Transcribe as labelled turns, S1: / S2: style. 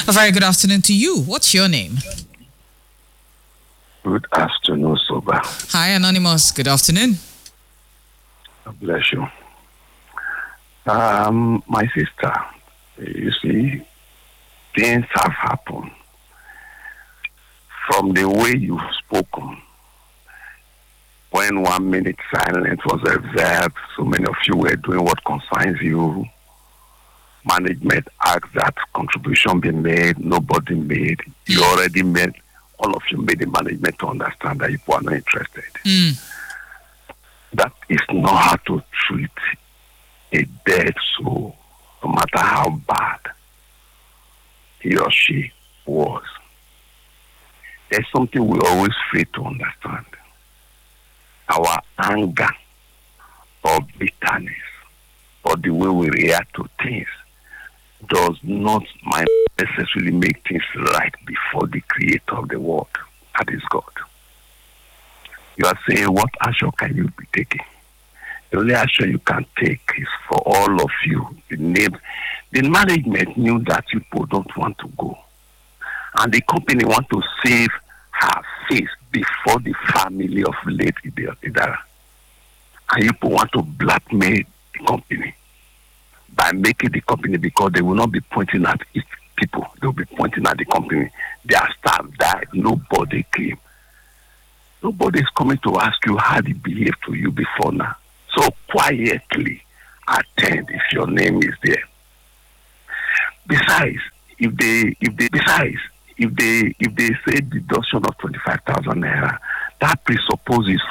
S1: A very good afternoon to you. What's your name?
S2: Good afternoon, Soba.
S1: Hi, Anonymous. Good afternoon.
S2: God bless you. My sister, you see, things have happened. From the way you've spoken, when 1 minute silence was observed, so many of you were doing what concerns you. Management asked that contribution be made, nobody made. You already made, all of you made the management to understand that you are not interested. That is not how to treat a dead soul, no matter how bad he or she was. There's something we always fail to understand. Our anger or bitterness or the way we react to things does not necessarily make things right before the creator of the world, that is God. You are saying, what action can you be taking? The only action you can take is for all of you. The management knew that people don't want to go. And the company want to save her face before the family of late Idara. And people want to blackmail the company by making the company, because they will not be pointing at its people. They will be pointing at the company. Their staff died. Nobody came. Nobody is coming to ask you how they behaved to you before now. So quietly attend if your name is there. Besides, if they say deduction of 25,000 naira, that presupposes